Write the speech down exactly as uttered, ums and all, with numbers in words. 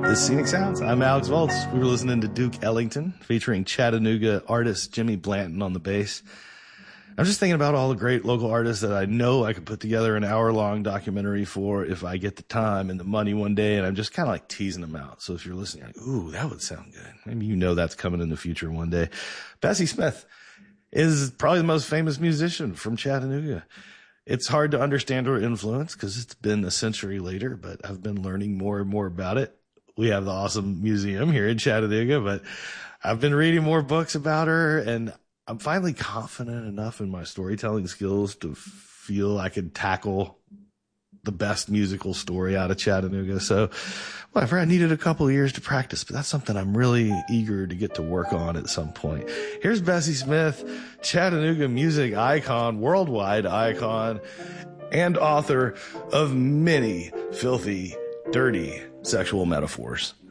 This is Scenic Sounds. I'm Alex Volts. We were listening to Duke Ellington featuring Chattanooga artist Jimmy Blanton on the bass. I'm just thinking about all the great local artists that I know I could put together an hour-long documentary for if I get the time and the money one day, and I'm just kind of like teasing them out. So if you're listening, like, ooh, that would sound good. Maybe you know that's coming in the future one day. Bessie Smith is probably the most famous musician from Chattanooga. It's hard to understand her influence because it's been a century later, but I've been learning more and more about it. We have the awesome museum here in Chattanooga, but I've been reading more books about her, and I'm finally confident enough in my storytelling skills to feel I could tackle the best musical story out of Chattanooga. So whatever, I needed a couple of years to practice, but that's something I'm really eager to get to work on at some point. Here's Bessie Smith, Chattanooga music icon, worldwide icon, and author of many filthy, dirty sexual metaphors.